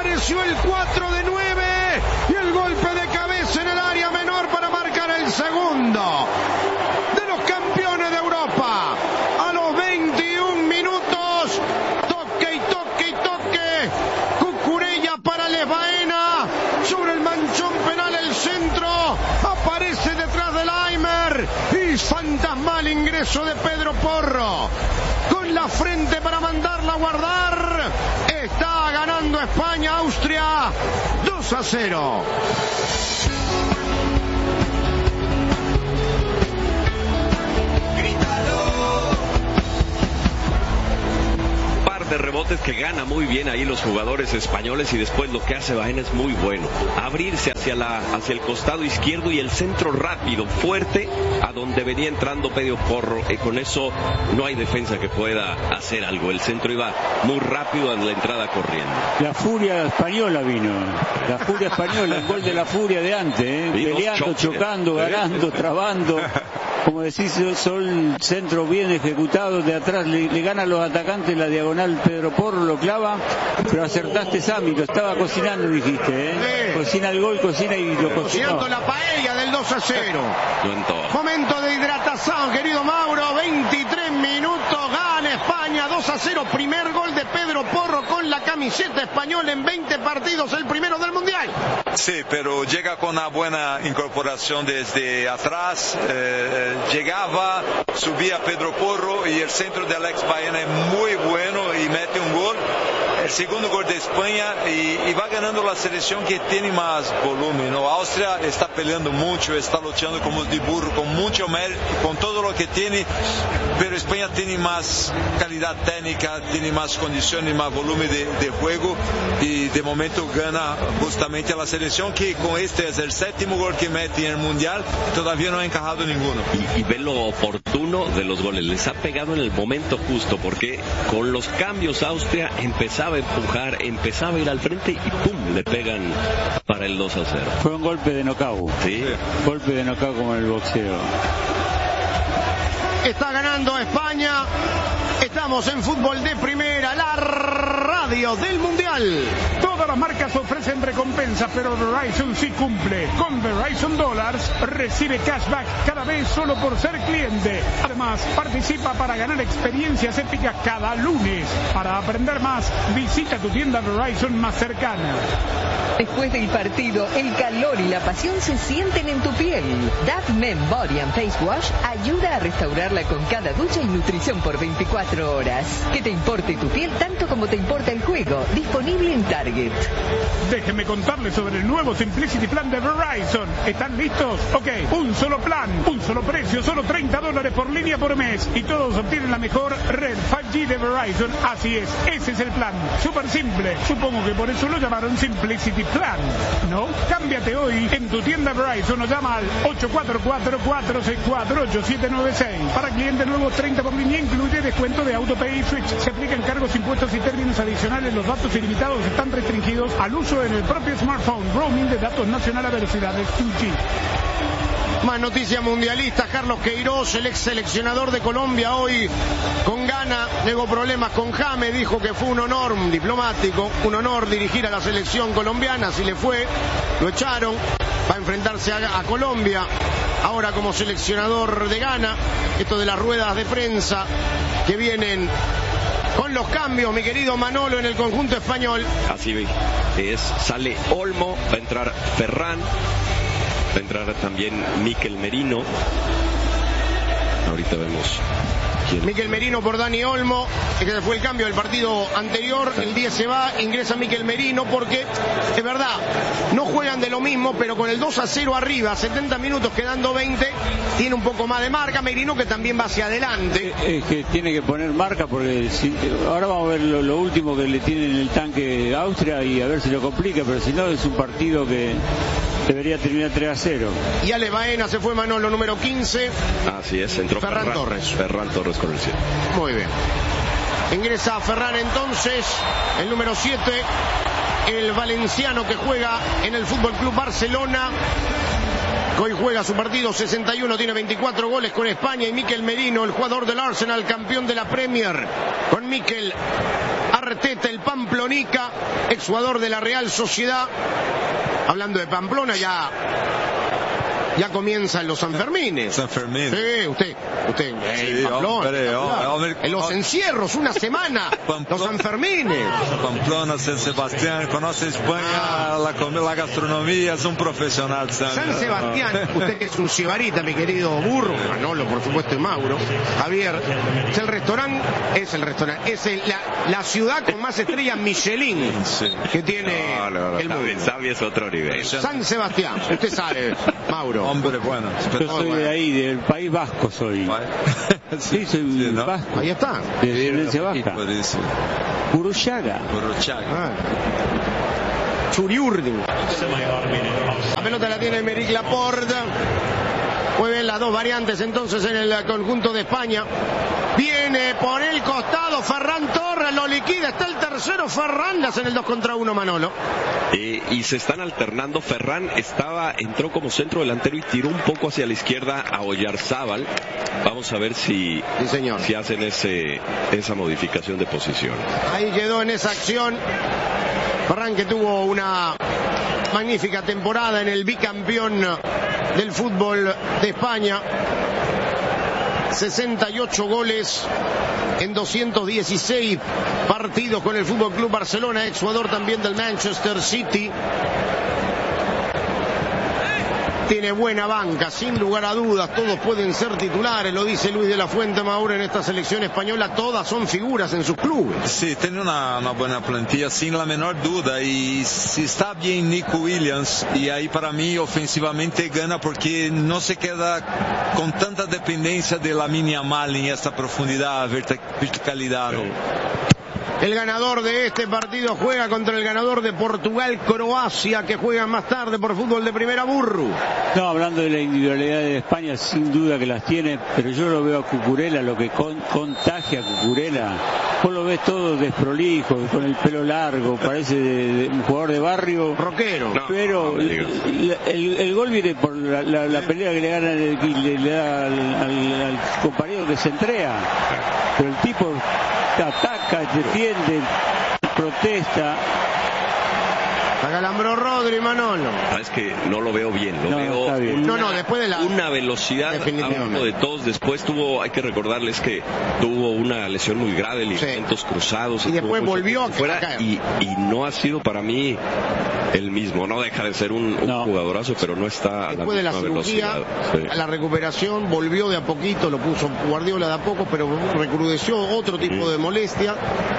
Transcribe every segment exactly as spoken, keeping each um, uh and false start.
Apareció el cuatro de nueve y el golpe de cabeza en el área menor para marcar el segundo de los campeones de Europa. A los veintiún minutos, toque y toque y toque. Cucurella para Les Baena. Sobre el manchón penal el centro. Aparece detrás del Aimer. Y fantasmal ingreso de Pedro Porro. Con la frente para mandarla a guardar. Está ganando España, Austria, dos a cero. De rebotes que gana muy bien ahí los jugadores españoles y después lo que hace Baena es muy bueno, abrirse hacia la hacia el costado izquierdo y el centro rápido, fuerte, a donde venía entrando Pedro Porro, y con eso no hay defensa que pueda hacer algo. El centro iba muy rápido en la entrada corriendo. La furia española vino, la furia española, el gol de la furia de antes, ¿eh? Peleando, choques, chocando, ganando, trabando. Como decís, son centros bien ejecutados de atrás, le, le gana a los atacantes la diagonal. Pedro Porro lo clava, pero acertaste, Sammy, lo estaba cocinando, dijiste, ¿eh? Sí. Cocina el gol, cocina y lo cocinó. Cocinando la paella del dos a cero. Momento de hidratación, querido Mauro, veintitrés minutos, gana España dos a cero, primer gol de Pedro Porro con la camiseta española en veinte partidos, el primero del Mundial. Sí, pero llega con una buena incorporación desde atrás, eh, llegaba, subía Pedro Porro y el centro de Alex Baena es muy bueno y mete un gol, el segundo gol de España, y, y va ganando la selección que tiene más volumen, ¿no? Austria está peleando mucho, está luchando como de burro, con mucho mérito, con todo lo que tiene, pero España tiene más calidad técnica, tiene más condiciones, más volumen de, de juego, y de momento gana justamente a la selección, que con este es el séptimo gol que mete en el Mundial, todavía no ha encajado ninguno. Y, y ve lo oportuno de los goles, les ha pegado en el momento justo, porque con los cambios Austria empezaba a empujar, empezaba a ir al frente y ¡pum!, le pegan para el dos a cero. Fue un golpe de knockout. Sí. Golpe de knockout como en el boxeo. Está ganando España. Estamos en Fútbol de Primera, la radio del Mundial. Todas las marcas ofrecen recompensas, pero Verizon sí cumple. Con Verizon Dollars recibe cashback cada vez solo por ser cliente. Además, participa para ganar experiencias épicas cada lunes. Para aprender más, visita tu tienda Verizon más cercana. Después del partido, el calor y la pasión se sienten en tu piel. Dove Men Body and Face Wash ayuda a restaurarla con cada ducha y nutrición por veinticuatro horas. Que te importe tu piel tanto como te importa el juego. Disponible en Target. Déjenme contarles sobre el nuevo Simplicity Plan de Verizon. ¿Están listos? Ok, un solo plan, un solo precio, solo treinta dólares por línea por mes. Y todos obtienen la mejor red cinco G de Verizon. Así es, ese es el plan. Súper simple. Supongo que por eso lo llamaron Simplicity Plan, ¿no? Cámbiate hoy en tu tienda Verizon o llama al ocho cuatro cuatro, cuatro seis cuatro, ocho siete nueve seis. Para clientes nuevos, treinta por línea, incluye descuento de AutoPay y Switch. Se aplican cargos, impuestos y términos adicionales. Los datos ilimitados están restringidos al uso en el propio smartphone. Roaming de datos nacional a velocidades dos G. Más noticias mundialistas. Carlos Queiroz, el ex seleccionador de Colombia, hoy con Ghana, negó problemas con James, dijo que fue un honor un diplomático, un honor dirigir a la selección colombiana. Así le fue, lo echaron, va a enfrentarse a, a Colombia ahora como seleccionador de Ghana. Esto de las ruedas de prensa que vienen con los cambios, mi querido Manolo, en el conjunto español. Así es, sale Olmo, va a entrar Ferran, va a entrar también Mikel Merino. Ahorita vemos quién. Mikel Merino por Dani Olmo, que fue el cambio del partido anterior. El diez se va, ingresa Mikel Merino, porque es verdad, no juegan de lo mismo, pero con el dos a cero arriba, setenta minutos quedando veinte, tiene un poco más de marca. Merino, que también va hacia adelante. Es que tiene que poner marca, porque si, ahora vamos a ver lo, lo último que le tiene en el tanque Austria y a ver si lo complica, pero si no es un partido que debería terminar tres a cero. Y Ale Baena se fue, Manolo, número quince. Así es, entró Ferran, Ferran Torres. Ferran Torres con el siete. Muy bien. Ingresa Ferran entonces, el número siete, el valenciano que juega en el Fútbol Club Barcelona. Hoy juega su partido sesenta y uno, tiene veinticuatro goles con España. Y Mikel Merino, el jugador del Arsenal, campeón de la Premier. Con Mikel Arteta, el Pamplonica, exjugador de la Real Sociedad. Hablando de Pamplona, ya ya comienzan los Sanfermines. San Fermín. Sí, usted, usted, Sí, eh, Pamplona, hombre, hombre, hombre. en los encierros, una semana, Pamplona. los Sanfermines. Pamplona, San Sebastián, conoce España, Ah. la, comida, la gastronomía, es un profesional. San, San Sebastián, usted que es un cibarita, mi querido burro, Manolo, por supuesto, y Mauro, Javier, es el restaurante, es el restaurante, es el- la, la ciudad con más estrellas Michelin Sí. que tiene No, no, no, el mundo. Xavi, Xavi es otro nivel. San Sebastián, usted sabe, Mauro. Hombre, bueno. Yo soy de ahí, del País Vasco soy. Sí, soy Sí, ¿no? vasco. Ahí está. De descendencia vasca. Por eso. Burruchaga. Borruchaga. Ah. Churiurdin. La pelota la tiene Emerick Laporte. Mueven las dos variantes entonces en el conjunto de España. Viene por el costado Ferran Torres, lo liquida, está el tercero Ferran, le hacen el dos contra uno Manolo. Eh, y se están alternando. Ferran estaba, entró como centro delantero y tiró un poco hacia la izquierda a Oyarzábal. Vamos a ver si, Sí, señor. si hacen ese, esa modificación de posición. Ahí quedó en esa acción Ferran, que tuvo una magnífica temporada en el bicampeón del fútbol de España. sesenta y ocho goles en doscientos dieciséis partidos con el Fútbol Club Barcelona, exjugador también del Manchester City. Tiene buena banca, sin lugar a dudas, todos pueden ser titulares, lo dice Luis de la Fuente, Mauro, en esta selección española, todas son figuras en sus clubes. Sí, tiene una, una buena plantilla sin la menor duda, y si está bien Nico Williams, y ahí para mí ofensivamente gana porque no se queda con tanta dependencia de Lamine Yamal en esta profundidad, verti- verticalidad. ¿no? El ganador de este partido juega contra el ganador de Portugal-Croacia, que juegan más tarde por fútbol de primera, Burru. No, hablando de la individualidad de España, sin duda que las tiene, pero yo lo veo a Cucurella, lo que con- contagia a Cucurella. Vos lo ves todo desprolijo, con el pelo largo, parece de, de un jugador de barrio. Rockero. No. Pero me digas. el, el- el gol viene por la, la- la pelea que le gana el- que le, le da al, al- al compañero que se entrega. Pero el tipo ataca, defiende, protesta. Acalambró Rodri, Manolo. Ah, es que no lo veo bien, lo No, veo está bien. una, No, no, después de la- una velocidad Definitivamente. hablando de todos. Después tuvo, hay que recordarles que tuvo una lesión muy grave, ligamentos cruzados. Y después estuvo mucho volvió tiempo a fuera caer. y, y no ha sido para mí el mismo. No deja de ser un, un No. jugadorazo, pero no está a la Después de la misma cirugía, velocidad. Sí. a la recuperación, volvió de a poquito, lo puso Guardiola de a poco, pero recrudeció otro tipo Mm. de molestia.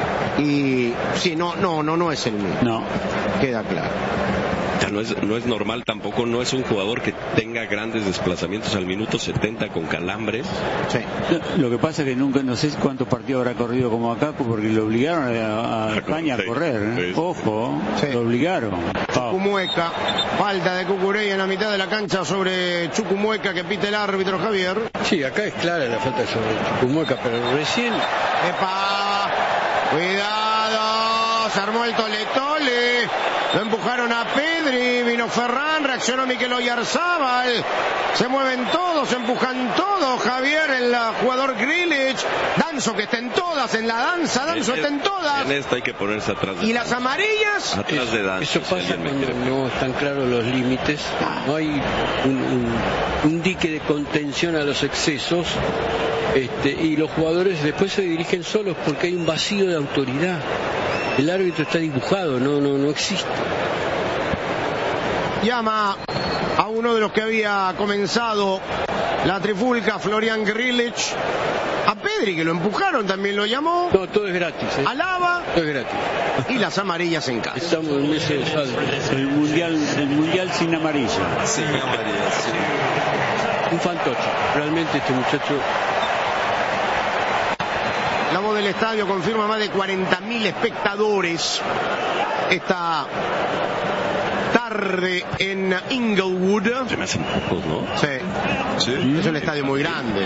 Y sí, no, no, no, no es el mismo. No. Queda claro. Ya no es, no es normal tampoco, no es un jugador que tenga grandes desplazamientos al minuto setenta con calambres. Sí. Lo que pasa es que nunca, no sé cuántos partidos habrá corrido como acá, porque lo obligaron a, a España Sí, a correr. ¿eh? sí. Ojo, Sí. lo obligaron. Ah. Chucumueca, falta de Cucurella en la mitad de la cancha sobre Chucumueca, que pite el árbitro Javier. Sí, acá es clara la falta sobre Chucumueca, pero recién ¡Epa! ¡Cuidado! Se armó el tole-tole. Lo empujaron a Pedri, vino Ferran, reaccionó Mikel Oyarzábal. Se mueven todos, se empujan todos. Javier, el jugador Grealish. Danzo, que está en todas, en la danza. Danzo está en todas. En esta hay que ponerse atrás de, ¿Y las amarillas? atrás de Danzo, eso si pasa alguien me cuando quiere. no están claros los límites, no hay un, un- un dique de contención a los excesos, este, y los jugadores después se dirigen solos porque hay un vacío de autoridad. El árbitro está dibujado, no, no, no existe. Llama a uno de los que había comenzado la trifulca, Florian Grealish. A Pedri, que lo empujaron, también lo llamó. No, todo es gratis, ¿eh? Alaba Todo es gratis. y las amarillas en casa. Estamos en ese de saldo. El mundial, el mundial sin amarilla. Sí, María, sí. Un fantoche. Realmente este muchacho. La voz del estadio confirma más de cuarenta mil espectadores esta tarde en Inglewood. Se me hacen pocos, ¿no? Sí, Sí. es un estadio muy grande.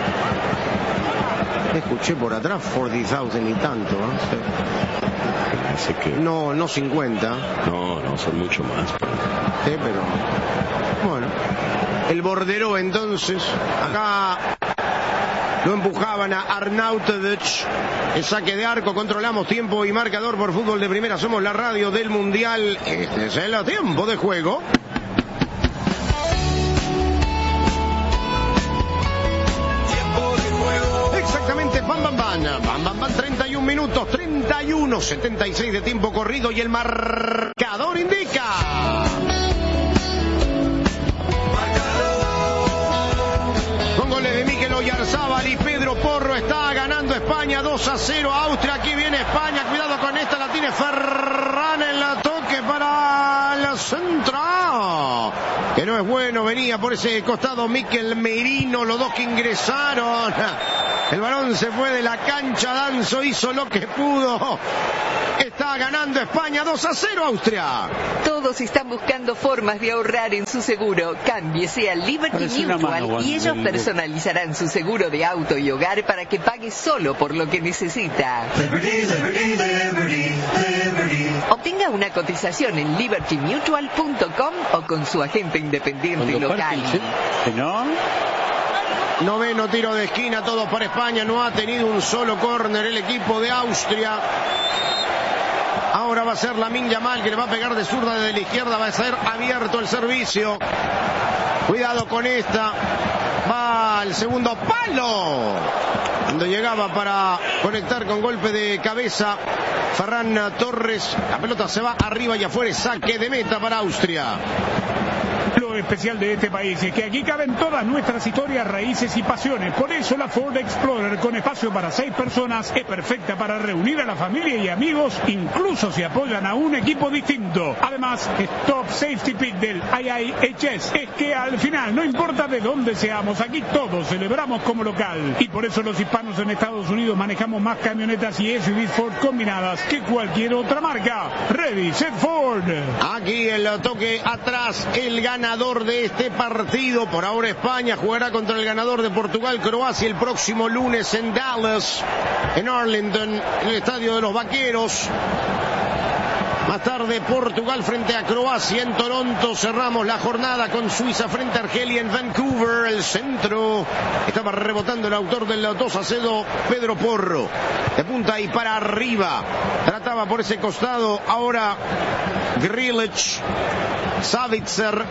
Escuché por atrás cuarenta mil y tanto, ¿no? Sí. Así que, No, no cincuenta, no, no, son mucho más. sí, pero bueno. El bordero entonces, acá lo empujaban a Arnautovic, El saque de arco, controlamos tiempo y marcador por Fútbol de Primera. Somos la radio del Mundial. Este es el tiempo de juego. Exactamente, bam, bam, bam, bam, bam, bam, treinta y un minutos, treinta y uno, setenta y seis de tiempo corrido y el marcador indica. Con goles de Mikel Oyarzábal y Pedro Porro, está ganando España dos a cero a Austria. Aquí viene España, cuidado con esta, la tiene Ferran en la toque para el centro, que no es bueno, venía por ese costado Mikel Merino, los dos que ingresaron. El balón se fue de la cancha, Danzo hizo lo que pudo. Está ganando España dos a cero Austria. Todos están buscando formas de ahorrar en su seguro. Cámbiese a Liberty Mutual y ellos personalizarán su seguro de auto y hogar para que pague solo por lo que necesita. Liberty, Liberty, Liberty, Liberty. Obtenga una cotización en liberty mutual punto com o con su agente independiente local. ¿No? Noveno tiro de esquina, todos para España. No ha tenido un solo córner el equipo de Austria. Ahora va a ser Lamine Yamal, que le va a pegar de zurda desde la izquierda. Va a ser abierto el servicio. Cuidado con esta. Va al segundo palo. Cuando llegaba para conectar con golpe de cabeza Ferran Torres. La pelota se va arriba y afuera. Saque de meta para Austria. Lo especial de este país es que aquí caben todas nuestras historias, raíces y pasiones. Por eso la Ford Explorer, con espacio para seis personas, es perfecta para reunir a la familia y amigos, incluso si apoyan a un equipo distinto. Además, Top Safety Pick del I I H S es que al final, no importa de dónde seamos, aquí todos celebramos como local. Y por eso los hispanos en Estados Unidos manejamos más camionetas y S U Vs Ford combinadas que cualquier otra marca. Ready, set, Ford. Aquí el toque atrás, el ganador de este partido. Por ahora España jugará contra el ganador de Portugal-Croacia el próximo lunes en Dallas, en Arlington, en el estadio de los Vaqueros. Más tarde Portugal frente a Croacia en Toronto. Cerramos la jornada con Suiza frente a Argelia en Vancouver. El centro estaba rebotando el autor del dos a cero, Pedro Porro. De punta y para arriba. Trataba por ese costado. Ahora Grilic. Savitzer.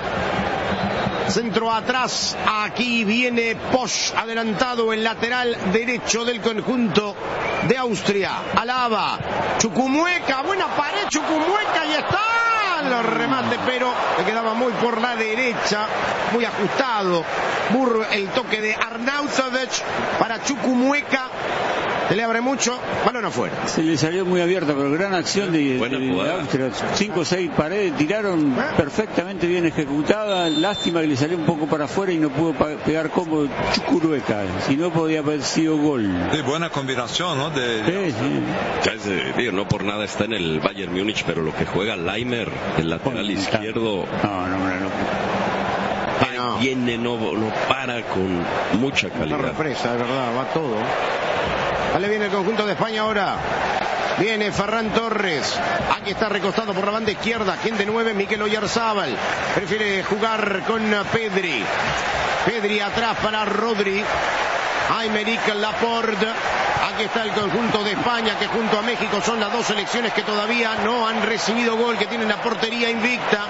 Centro atrás. Aquí viene Posch, adelantado el lateral derecho del conjunto de Austria. Alaba. Chukwuemeka. Buena pared. Chukwuemeka. Y está. El remate, pero le quedaba muy por la derecha. Muy ajustado. Burro el toque de Arnautovic para Chukwuemeka. Se le abre mucho, balón afuera. Se le salió muy abierta, pero gran acción de, de, de Austria. Cinco o seis paredes, tiraron ¿Eh? perfectamente bien ejecutada. Lástima que le salió un poco para afuera y no pudo pegar como Chukwuemeka. Si no, podía haber sido gol. De buena combinación, ¿no? De... Sí, sí. Es de, digo, no por nada está en el Bayern Múnich, pero lo que juega Leimer, el lateral oh, izquierdo. No, no, no. no. Viene, no, no para, con mucha calidad. Una represa, de verdad, va todo. Vale, viene el conjunto de España ahora. Viene Ferran Torres. Aquí está recostado por la banda izquierda. Quien de nueve, Mikel Oyarzábal. Prefiere jugar con Pedri. Pedri atrás para Rodri. Aymeric Laporte. Aquí está el conjunto de España, que junto a México son las dos selecciones que todavía no han recibido gol, que tienen la portería invicta.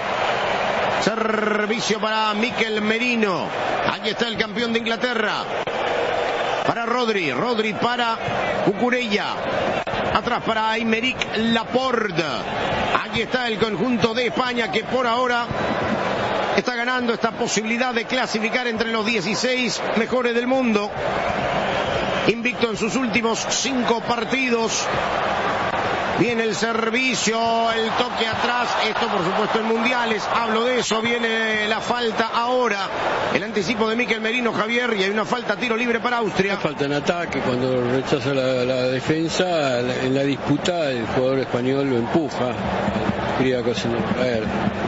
Servicio para Mikel Merino. Aquí está el campeón de Inglaterra. Para Rodri, Rodri para Cucurella. Atrás para Aymeric Laporte. Aquí está el conjunto de España, que por ahora está ganando esta posibilidad de clasificar entre los dieciséis mejores del mundo. Invicto en sus últimos cinco partidos. Viene el servicio, el toque atrás, esto por supuesto en mundiales, hablo de eso, viene la falta ahora, el anticipo de Mikel Merino, Javier, y hay una falta, tiro libre para Austria. Falta en ataque, cuando rechaza la, la defensa, en la disputa el jugador español lo empuja, quería caer.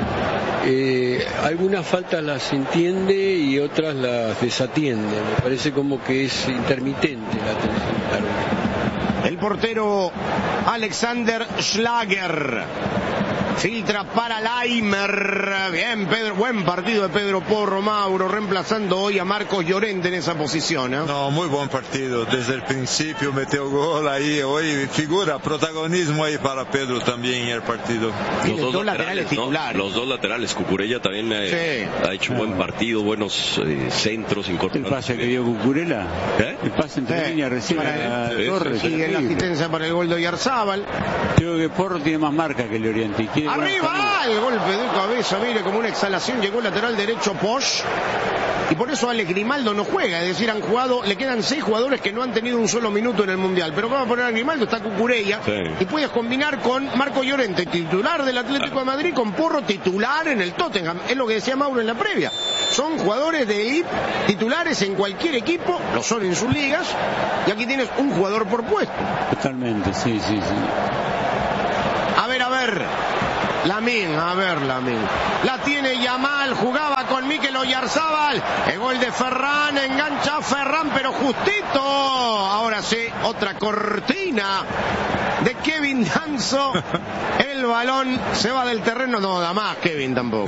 Eh, algunas faltas las entiende y otras las desatiende, me parece como que es intermitente la atención. El portero Alexander Schlager. Filtra para Laimer. Bien, Pedro, buen partido de Pedro Porro, Mauro, reemplazando hoy a Marcos Llorente en esa posición, ¿eh? No, muy buen partido. Desde el principio metió gol ahí. Hoy figura, protagonismo ahí para Pedro también en el partido. Los dos, dos laterales titulares. ¿No? Los dos laterales. Cucurella también eh, sí. ha hecho un buen partido, buenos eh, centros incorporados. ¿El pase que dio Cucurella? ¿Eh? El pase entre sí. líneas recién a sí, Torres. Sí, sí, y la asistencia para el gol de Oyarzábal. Creo que Porro tiene más marca que el Oriente. Y ¡arriba! El golpe de cabeza, mire, como una exhalación, llegó el lateral derecho Posch. Y por eso Alex Grimaldo no juega, es decir, han jugado, le quedan seis jugadores que no han tenido un solo minuto en el Mundial. Pero vamos a poner a Grimaldo, está Cucurella, sí. Y puedes combinar con Marco Llorente, titular del Atlético de Madrid, con Porro, titular en el Tottenham. Es lo que decía Mauro en la previa. Son jugadores de elite, titulares en cualquier equipo, lo son en sus ligas, y aquí tienes un jugador por puesto. Totalmente, sí, sí, sí. A ver, a ver. Lamine, a ver Lamine. La tiene Yamal, jugaba con Mikel Oyarzábal. El gol de Ferran, engancha a Ferran, pero justito. Ahora sí, otra cortina de Kevin Danso. El balón se va del terreno. No da más Kevin tampoco.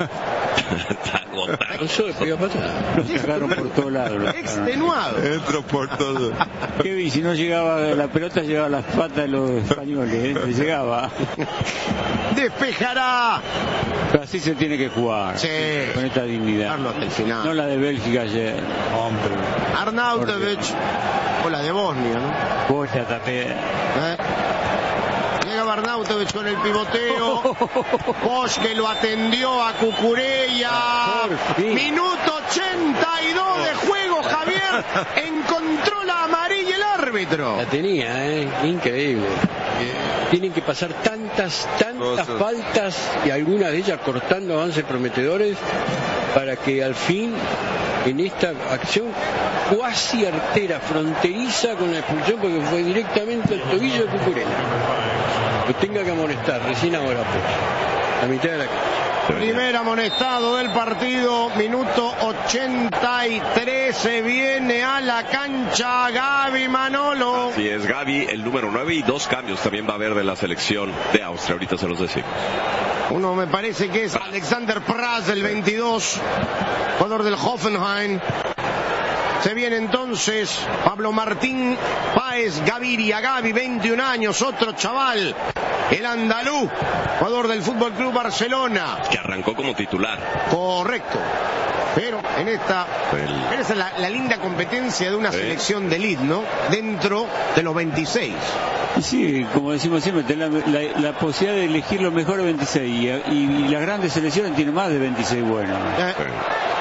Lo sacaron por todos lados. Extenuado. Entró por todo. Kevin, si no llegaba la pelota, llegaba las patas de los españoles. ¿eh? Llegaba. Despejará. Pero así se tiene que jugar. Sí. Con esta dignidad. Hasta el final. No la de Bélgica ayer. Hombre. Arnautovic. O la de Bosnia, ¿no? Bosnia también. ¿Eh? Llega Arnautovic con el pivoteo. Bosch que lo atendió a Cucurella. Minuto ochenta y dos de juego, Javier. Encontró la amarilla el árbitro. La tenía, ¿eh? Increíble. Tienen que pasar tantas, tantas faltas y algunas de ellas cortando avances prometedores para que al fin, en esta acción cuasi artera, fronteriza con la expulsión, porque fue directamente al tobillo de Cucurella, lo tenga que amonestar recién ahora, pues, a mitad de la cancha. Primer amonestado del partido, minuto ochenta y tres, se viene a la cancha Gaby Manolo. Así es, Gaby, el número nueve, y dos cambios también va a haber de la selección de Austria, ahorita se los decimos. Uno me parece que es Alexander Praz, el veintidós, jugador del Hoffenheim. Se viene entonces Pablo Martín Páez Gaviria, Gaby, veintiún años, otro chaval, el andaluz, jugador del Fútbol Club Barcelona. Que arrancó como titular. Correcto. Pero en esta, el... esa es la, la linda competencia de una sí. selección de elite, ¿no? Dentro de los veintiséis. Y sí, como decimos siempre, tener la, la, la posibilidad de elegir los mejores veintiséis. Y, y, y las grandes selecciones tienen más de veintiséis buenos. Eh. Sí.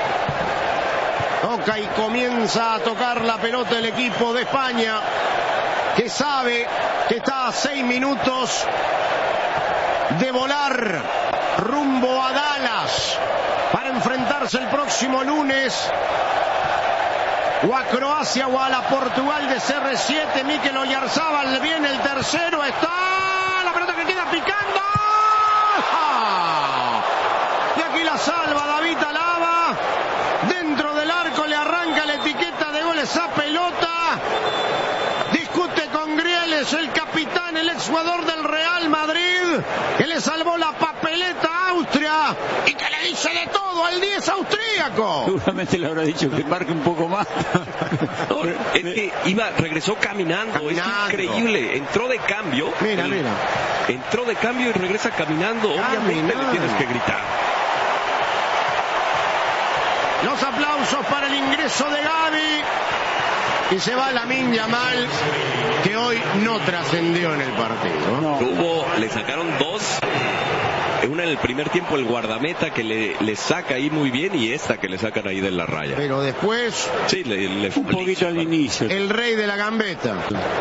Toca y comienza a tocar la pelota el equipo de España, que sabe que está a seis minutos de volar rumbo a Dallas para enfrentarse el próximo lunes o a Croacia o a la Portugal de C R siete. Mikel Oyarzábal, viene el tercero, está la pelota que queda picando. ¡Ah! Y aquí la salva David Alaba. Dentro del arco le arranca la etiqueta de gol esa pelota. Discute con Grieles, el capitán, el exjugador del Real Madrid, que le salvó la papeleta a Austria y que le dice de todo al diez austríaco. Seguramente le habrá dicho que marque un poco más. No, es que iba, regresó caminando, caminando. Es increíble. Entró de cambio. Mira, el, mira. Entró de cambio y regresa caminando. Obviamente le tienes que gritar. Los aplausos para el ingreso de Gaby. Y se va Lamine Yamal, que hoy no trascendió en el partido. No. Tuvo, le sacaron dos. Una en el primer tiempo, el guardameta que le, le saca ahí muy bien, y esta que le sacan ahí de la raya. Pero después, sí, le, le un poquito al inicio. El rey de la gambeta.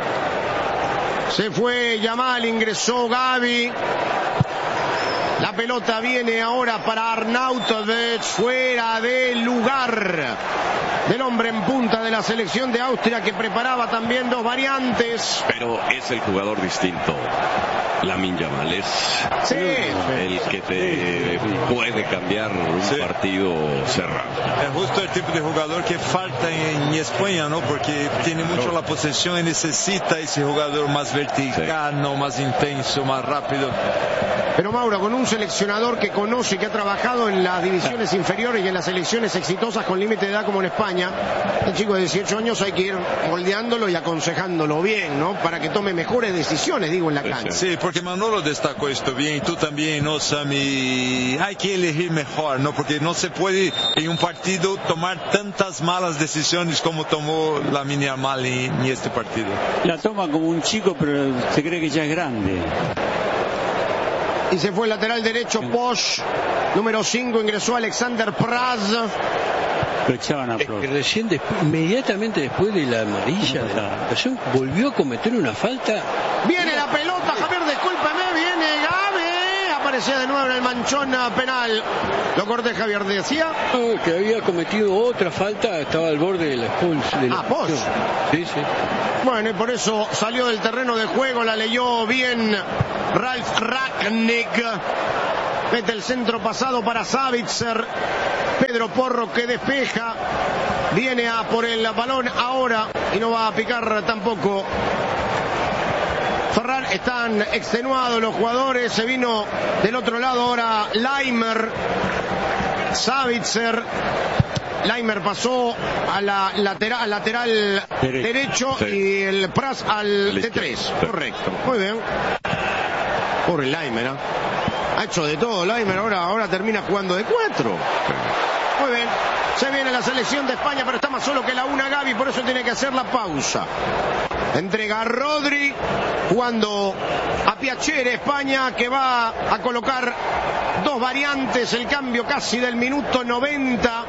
Se fue Yamal, ingresó Gaby. La pelota viene ahora para Arnautovic, fuera de lugar. del hombre en punta de la selección de Austria, que preparaba también dos variantes. Pero es el jugador distinto. Lamine Yamal es sí, el que te puede cambiar un sí. partido cerrado. Es justo el tipo de jugador que falta en España, ¿no? Porque tiene mucho no. la posesión y necesita ese jugador más vertical, sí. ¿no? Más intenso, más rápido. Pero Mauro, con un seleccionador que conoce, que ha trabajado en las divisiones inferiores y en las selecciones exitosas con límite de edad como en España, el chico de dieciocho años hay que ir moldeándolo y aconsejándolo bien, ¿no? Para que tome mejores decisiones, digo, en la cancha. Sí, porque Manolo destacó esto bien, y tú también, ¿no, Sami? Hay que elegir mejor, ¿no? Porque no se puede en un partido tomar tantas malas decisiones como tomó Lamine Yamal en, en este partido. La toma como un chico, pero se cree que ya es grande. Y se fue el lateral derecho Posch, número cinco, ingresó Alexander Praz. Lo echaban a Praz. Recién después, inmediatamente después de la amarilla de la ocasión, volvió a cometer una falta. Viene la pelota, Javier, discúlpeme, viene Gabe. Aparecía de nuevo en el manchón penal. Lo corté, Javier, decía. No, que había cometido otra falta, estaba al borde de la expulsión. Ah, Posch. Sí, sí. Bueno, y por eso salió del terreno de juego, la leyó bien Ralf Rangnick. Mete el centro pasado para Savitzer. Pedro Porro que despeja. Viene a por el balón ahora y no va a picar tampoco. Ferran, están extenuados los jugadores. Se vino del otro lado ahora Laimer. Savitzer. Laimer pasó a la lateral, al lateral derecho, derecho sí. y el Praz al T tres. Sí. Correcto. Muy bien. Pobre Laimer, ¿eh? Ha hecho de todo Laimer, ahora, ahora termina jugando de cuatro. Sí. Muy bien. Se viene la selección de España, pero está más solo que la una Gavi, por eso tiene que hacer la pausa. Entrega a Rodri, jugando a Piacere, España, que va a colocar dos variantes, el cambio casi del minuto noventa.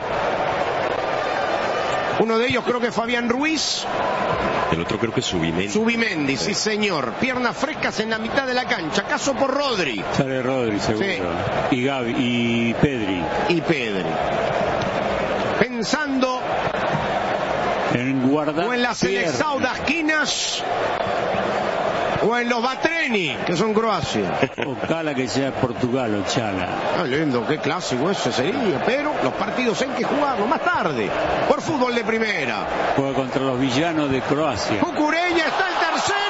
Uno de ellos creo que es Fabián Ruiz. El otro creo que es Subimendi. Subimendi, sí señor. Piernas frescas en la mitad de la cancha. Caso por Rodri. Sale Rodri, seguro. Sí. Y Gavi, y Pedri. Y Pedri. Pensando en guardar o en las Seleção das Quinas o en los Batreni, que son Croacia. O Cala, que sea Portugal, o Chala. Ah, lindo, qué clásico ese sería. Pero los partidos hay que jugarlos más tarde, por fútbol de primera. Juega contra los villanos de Croacia. Cucurella está el tercero.